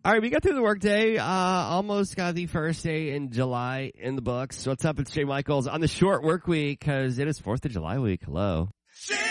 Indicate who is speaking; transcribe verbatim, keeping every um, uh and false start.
Speaker 1: All right, we got through the workday. Uh, almost got the first day in July in the books. What's up? It's Jay Michaels on the short work week because it is fourth of July week. Hello.
Speaker 2: Shit!